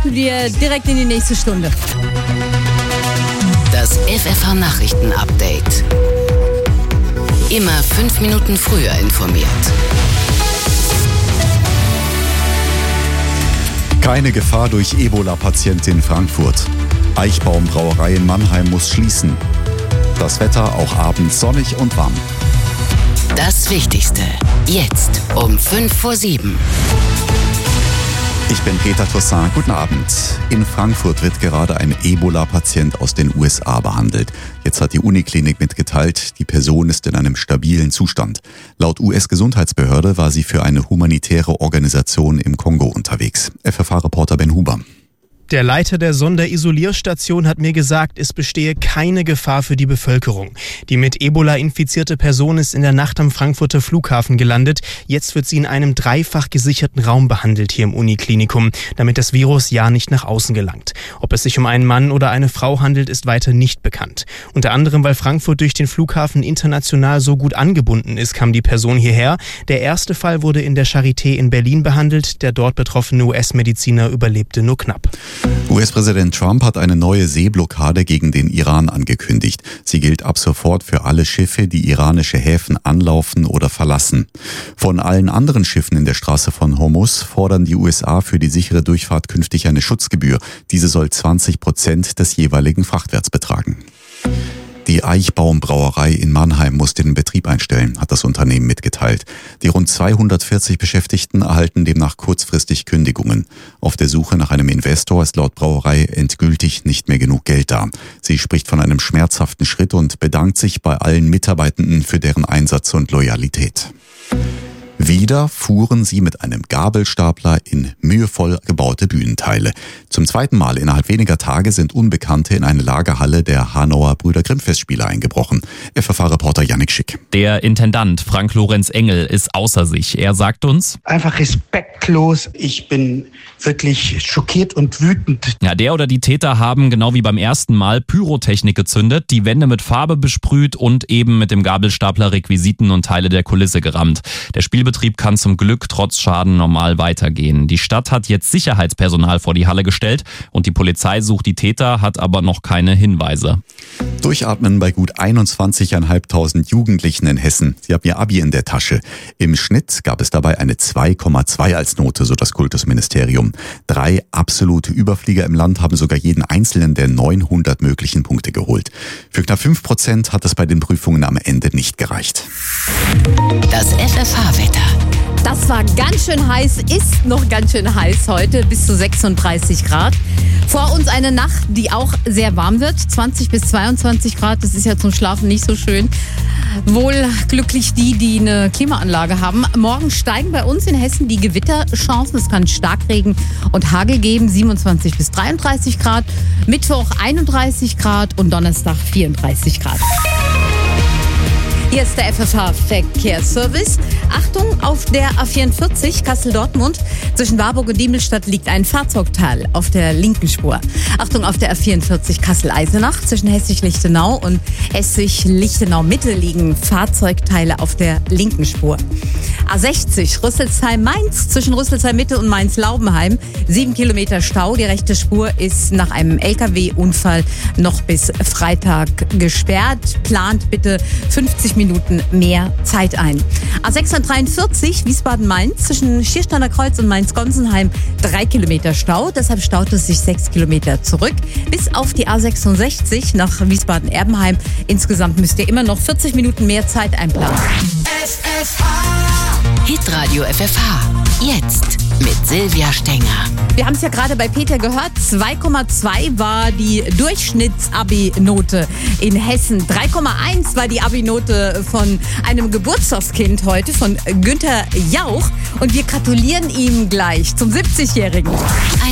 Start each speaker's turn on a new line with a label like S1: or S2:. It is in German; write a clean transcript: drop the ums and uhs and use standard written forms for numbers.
S1: starten wir direkt in die nächste Stunde.
S2: Das FFH-Nachrichten-Update. Immer 5 Minuten früher informiert.
S3: Keine Gefahr durch Ebola-Patient in Frankfurt. Eichbaum Brauerei in Mannheim muss schließen. Das Wetter auch abends sonnig und warm.
S2: Das Wichtigste. Jetzt um 6:55.
S3: Ich bin Peter Toussaint. Guten Abend. In Frankfurt wird gerade ein Ebola-Patient aus den USA behandelt. Jetzt hat die Uniklinik mitgeteilt, die Person ist in einem stabilen Zustand. Laut US-Gesundheitsbehörde war sie für eine humanitäre Organisation im Kongo unterwegs. FFH-Reporter Ben Huber.
S4: Der Leiter der Sonderisolierstation hat mir gesagt, es bestehe keine Gefahr für die Bevölkerung. Die mit Ebola infizierte Person ist in der Nacht am Frankfurter Flughafen gelandet. Jetzt wird sie in einem dreifach gesicherten Raum behandelt hier im Uniklinikum, damit das Virus ja nicht nach außen gelangt. Ob es sich um einen Mann oder eine Frau handelt, ist weiter nicht bekannt. Unter anderem, weil Frankfurt durch den Flughafen international so gut angebunden ist, kam die Person hierher. Der erste Fall wurde in der Charité in Berlin behandelt. Der dort betroffene US-Mediziner überlebte nur knapp.
S3: US-Präsident Trump hat eine neue Seeblockade gegen den Iran angekündigt. Sie gilt ab sofort für alle Schiffe, die iranische Häfen anlaufen oder verlassen. Von allen anderen Schiffen in der Straße von Hormuz fordern die USA für die sichere Durchfahrt künftig eine Schutzgebühr. Diese soll 20% des jeweiligen Frachtwerts betragen. Die Eichbaum Brauerei in Mannheim muss den Betrieb einstellen, hat das Unternehmen mitgeteilt. Die rund 240 Beschäftigten erhalten demnach kurzfristig Kündigungen. Auf der Suche nach einem Investor ist laut Brauerei endgültig nicht mehr genug Geld da. Sie spricht von einem schmerzhaften Schritt und bedankt sich bei allen Mitarbeitenden für deren Einsatz und Loyalität. Wieder fuhren sie mit einem Gabelstapler in mühevoll gebaute Bühnenteile. Zum zweiten Mal innerhalb weniger Tage sind Unbekannte in eine Lagerhalle der Hanauer Brüder Grimm-Festspiele eingebrochen. FFH-Reporter Yannick Schick.
S5: Der Intendant Frank-Lorenz Engel ist außer sich. Er sagt uns:
S6: Einfach respektlos. Ich bin wirklich schockiert und wütend.
S5: Ja, der oder die Täter haben genau wie beim ersten Mal Pyrotechnik gezündet, die Wände mit Farbe besprüht und eben mit dem Gabelstapler Requisiten und Teile der Kulisse gerammt. Der Spielbetrieb kann zum Glück trotz Schaden normal weitergehen. Die Stadt hat jetzt Sicherheitspersonal vor die Halle gestellt und die Polizei sucht die Täter, hat aber noch keine Hinweise.
S3: Durchatmen bei gut 21.500 Jugendlichen in Hessen. Sie haben ihr Abi in der Tasche. Im Schnitt gab es dabei eine 2,2 als Note, so das Kultusministerium. 3 absolute Überflieger im Land haben sogar jeden einzelnen der 900 möglichen Punkte geholt. Für knapp 5% hat es bei den Prüfungen am Ende nicht gereicht.
S2: Das FFH-Wetter.
S1: Das war ganz schön heiß, ist noch ganz schön heiß heute, bis zu 36 Grad. Vor uns eine Nacht, die auch sehr warm wird, 20 bis 22 Grad, das ist ja zum Schlafen nicht so schön. Wohl glücklich die eine Klimaanlage haben. Morgen steigen bei uns in Hessen die Gewitterchancen. Es kann Starkregen und Hagel geben, 27 bis 33 Grad. Mittwoch 31 Grad und Donnerstag 34 Grad. Hier ist der FFH-Verkehrsservice. Achtung, auf der A44 Kassel-Dortmund zwischen Warburg und Diemelstadt liegt ein Fahrzeugteil auf der linken Spur. Achtung, auf der A44 Kassel-Eisenach zwischen Hessig-Lichtenau und Hessig-Lichtenau-Mitte liegen Fahrzeugteile auf der linken Spur. A60 Rüsselsheim-Mainz zwischen Rüsselsheim-Mitte und Mainz-Laubenheim. 7 Kilometer Stau. Die rechte Spur ist nach einem LKW-Unfall noch bis Freitag gesperrt. Plant bitte 50 Minuten mehr Zeit ein. A643 Wiesbaden-Mainz zwischen Schiersteiner Kreuz und Mainz-Gonsenheim 3 Kilometer Stau. Deshalb staut es sich 6 Kilometer zurück. Bis auf die A66 nach Wiesbaden-Erbenheim. Insgesamt müsst ihr immer noch 40 Minuten mehr Zeit einplanen.
S2: Hitradio FFH. Jetzt mit Silvia Stenger.
S1: Wir haben es ja gerade bei Peter gehört. 2,2 war die Durchschnitts-Abi-Note in Hessen. 3,1 war die Abi-Note von einem Geburtstagskind heute, von Günther Jauch. Und wir gratulieren ihm gleich zum 70-Jährigen.